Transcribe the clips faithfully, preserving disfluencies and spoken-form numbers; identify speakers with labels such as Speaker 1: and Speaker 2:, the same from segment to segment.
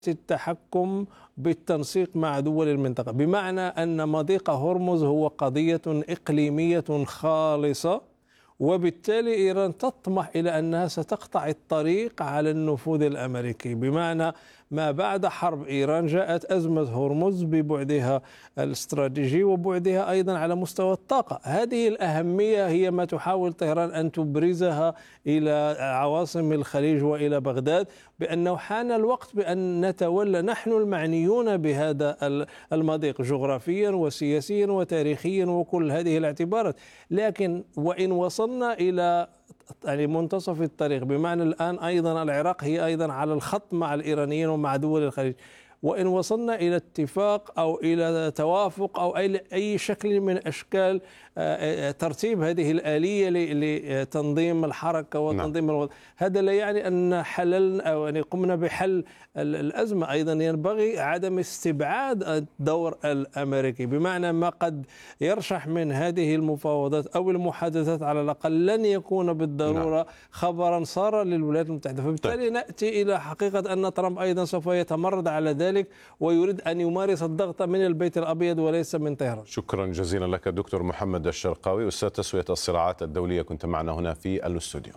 Speaker 1: التحكم بالتنسيق مع دول المنطقة، بمعنى أن مضيق هرمز هو قضية إقليمية خالصة، وبالتالي إيران تطمح إلى أنها ستقطع الطريق على النفوذ الأمريكي. بمعنى ما بعد حرب إيران جاءت أزمة هرمز ببعدها الاستراتيجي وبعدها أيضا على مستوى الطاقة. هذه الأهمية هي ما تحاول طهران أن تبرزها إلى عواصم الخليج وإلى بغداد، بأنه حان الوقت بأن نتولى نحن المعنيون بهذا المضيق جغرافيا وسياسيا وتاريخيا وكل هذه الاعتبارات. لكن وإن وصلنا إلى يعني منتصف الطريق، بمعنى الآن أيضا العراق هي أيضا على الخط مع الإيرانيين ومع دول الخليج، وإن وصلنا إلى اتفاق أو إلى توافق أو أي شكل من أشكال ترتيب هذه الآلية لتنظيم الحركة وتنظيم الوضع، هذا لا يعني أن حللنا أو يعني قمنا بحل الأزمة. أيضا ينبغي عدم استبعاد الدور الأمريكي، بمعنى ما قد يرشح من هذه المفاوضات أو المحادثات على الأقل لن يكون بالضرورة خبرا صار للولايات المتحدة. فبالتالي نأتي إلى حقيقة أن ترامب أيضا سوف يتمرد على ذلك ويريد أن يمارس الضغط من البيت الأبيض وليس من طهران.
Speaker 2: شكرا جزيلا لك دكتور محمد الشرقاوي، أستاذ تسوية الصراعات الدولية، كنت معنا هنا في الاستوديو.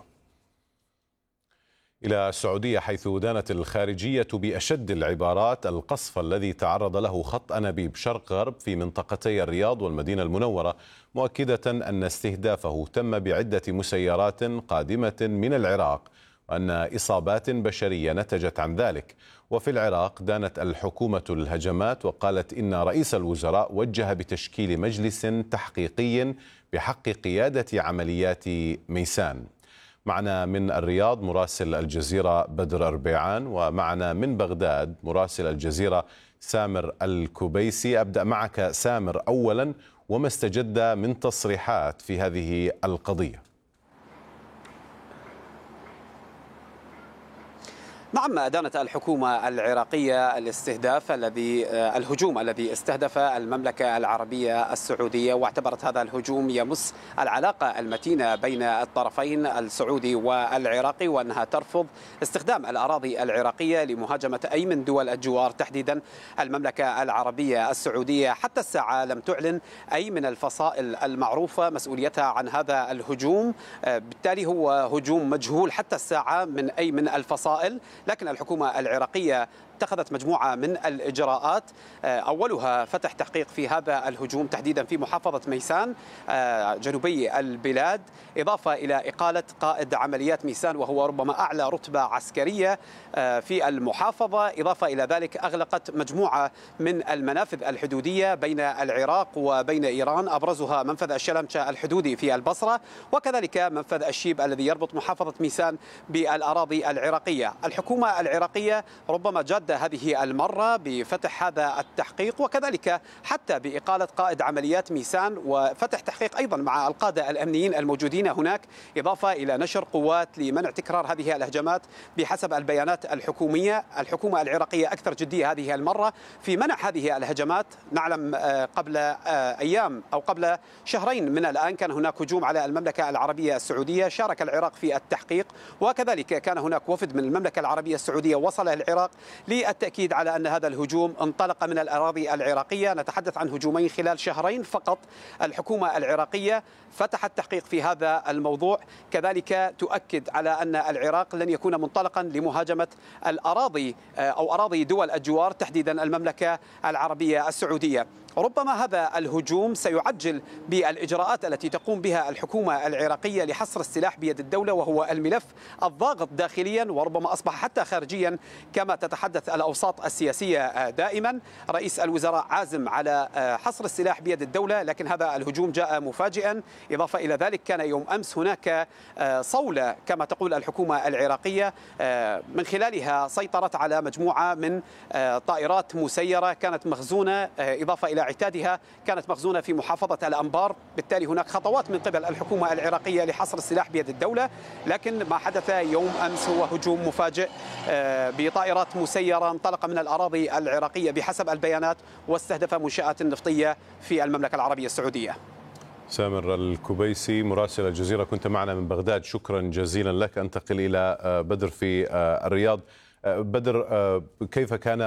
Speaker 2: إلى السعودية، حيث دانت الخارجية بأشد العبارات القصف الذي تعرض له خط أنابيب شرق غرب في منطقتي الرياض والمدينة المنورة، مؤكدة أن استهدافه تم بعدة مسيرات قادمة من العراق، وأن إصابات بشرية نتجت عن ذلك. وفي العراق دانت الحكومة الهجمات وقالت إن رئيس الوزراء وجه بتشكيل مجلس تحقيقي بحق قيادة عمليات ميسان. معنا من الرياض مراسل الجزيرة بدر أربيعان، ومعنا من بغداد مراسل الجزيرة سامر الكبيسي. أبدأ معك سامر أولا، وما استجد من تصريحات في هذه القضية؟
Speaker 3: نعم، أدانت الحكومة العراقية الاستهداف الذي الهجوم الذي استهدف المملكة العربية السعودية، واعتبرت هذا الهجوم يمس العلاقة المتينة بين الطرفين السعودي والعراقي، وأنها ترفض استخدام الأراضي العراقية لمهاجمة أي من دول الجوار، تحديدا المملكة العربية السعودية. حتى الساعة لم تعلن أي من الفصائل المعروفة مسؤوليتها عن هذا الهجوم، بالتالي هو هجوم مجهول حتى الساعة من أي من الفصائل. لكن الحكومة العراقية اتخذت مجموعة من الإجراءات، أولها فتح تحقيق في هذا الهجوم تحديدا في محافظة ميسان جنوبي البلاد، إضافة إلى إقالة قائد عمليات ميسان وهو ربما أعلى رتبة عسكرية في المحافظة. إضافة إلى ذلك أغلقت مجموعة من المنافذ الحدودية بين العراق وبين إيران، أبرزها منفذ الشلمشة الحدودي في البصرة، وكذلك منفذ الشيب الذي يربط محافظة ميسان بالأراضي العراقية. الحكومة العراقية ربما جاد هذه المرة بفتح هذا التحقيق، وكذلك حتى بإقالة قائد عمليات ميسان وفتح تحقيق أيضا مع القادة الأمنيين الموجودين هناك، إضافة إلى نشر قوات لمنع تكرار هذه الهجمات. بحسب البيانات الحكومية، الحكومة العراقية أكثر جدية هذه المرة في منع هذه الهجمات. نعلم قبل أيام أو قبل شهرين من الآن كان هناك هجوم على المملكة العربية السعودية، شارك العراق في التحقيق، وكذلك كان هناك وفد من المملكة العربية السعودية وصل العراق للتأكيد على أن هذا الهجوم انطلق من الأراضي العراقية. نتحدث عن هجومين خلال شهرين فقط. الحكومة العراقية فتحت تحقيق في هذا الموضوع، كذلك تؤكد على أن العراق لن يكون منطلقا لمهاجمة الأراضي أو أراضي دول الجوار، تحديدا المملكة العربية السعودية. ربما هذا الهجوم سيعجل بالإجراءات التي تقوم بها الحكومة العراقية لحصر السلاح بيد الدولة، وهو الملف الضاغط داخليا وربما أصبح حتى خارجيا كما تتحدث الأوساط السياسية دائما. رئيس الوزراء عازم على حصر السلاح بيد الدولة، لكن هذا الهجوم جاء مفاجئا. إضافة إلى ذلك كان يوم أمس هناك صولة كما تقول الحكومة العراقية، من خلالها سيطرت على مجموعة من طائرات مسيرة كانت مخزونة، إضافة إلى عتادها كانت مخزونة في محافظة الأنبار. بالتالي هناك خطوات من قبل الحكومة العراقية لحصر السلاح بيد الدولة، لكن ما حدث يوم أمس هو هجوم مفاجئ بطائرات مسيرة انطلق من الأراضي العراقية بحسب البيانات واستهدف منشآت نفطية في المملكة العربية السعودية.
Speaker 2: سامر الكبيسي مراسل الجزيرة كنت معنا من بغداد، شكرا جزيلا لك. أنتقل إلى بدر في الرياض. بدر، كيف كان